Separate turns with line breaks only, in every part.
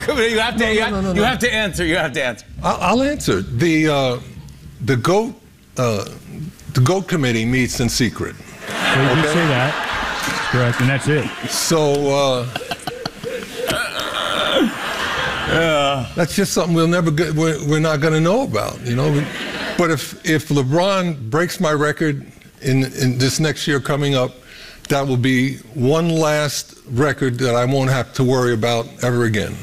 You have to.
No.
You have to answer. You have to answer.
I'll answer. The GOAT committee meets in secret.
Well, you did say that. Correct, and that's it.
So that's just something we're not going to know about, you know. But if LeBron breaks my record in this next year coming up, that will be one last record that I won't have to worry about ever again.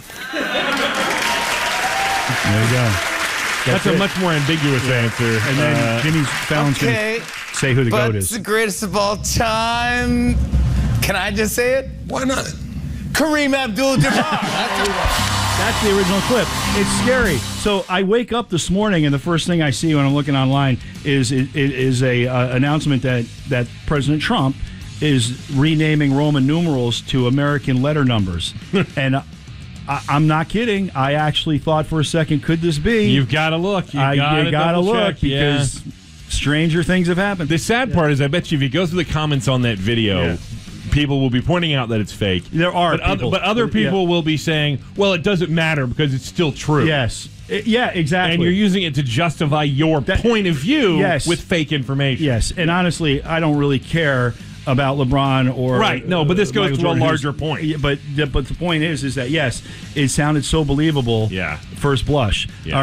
There you go.
That's a much more ambiguous answer.
And then Jimmy Fallon's going to say who the GOAT is.
It's the greatest of all time. Can I just say it?
Why not?
Kareem Abdul-Jabbar.
That's the original clip. It's scary. So I wake up this morning, and the first thing I see when I'm looking online is a announcement that President Trump is renaming Roman numerals to American letter numbers. And I'm not kidding. I actually thought for a second, could this be?
You've got to look. You got to
look because stranger things have happened.
The sad part is I bet you if you go through the comments on that video, people will be pointing out that it's fake.
There are people.
But other people will be saying, well, it doesn't matter because it's still true.
Yes. Yeah, exactly.
And you're using it to justify your point of view with fake information.
Yes. And honestly, I don't really care about LeBron or
but this goes to a larger
point. But the point is that yes, it sounded so believable.
Yeah.
First blush.
Yeah.